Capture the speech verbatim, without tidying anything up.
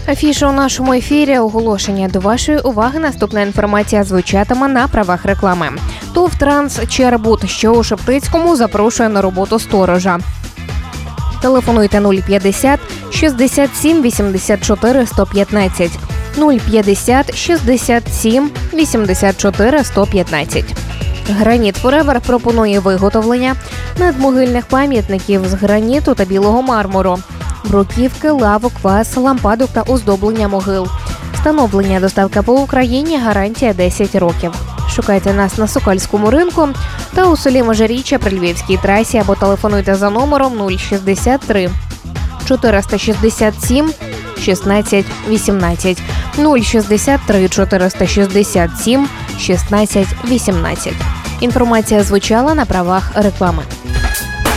Афіша у нашому ефірі, оголошення до вашої уваги. Наступна інформація звучатиме на правах реклами. ТОВ «Транс-Чербут», що у Шептицькому, запрошує на роботу сторожа. Телефонуйте нуль п'ятдесят шістдесят сім вісімдесят чотири сто п'ятнадцять. нуль п'ятдесят шістдесят сім вісімдесят чотири сто п'ятнадцять. Граніт Форевер пропонує виготовлення надмогильних пам'ятників з граніту та білого мармуру, бруківки, лавок, ваз, лампадок та оздоблення могил. Встановлення, доставка по Україні, гарантія десять років. Шукайте нас на Сокальському ринку та у селі Межиріччя при Львівській трасі або телефонуйте за номером нуль шістдесят три чотириста шістдесят сім шістнадцять вісімнадцять. нуль шістдесят три чотириста шістдесят сім шістнадцять вісімнадцять. Інформація звучала на правах реклами.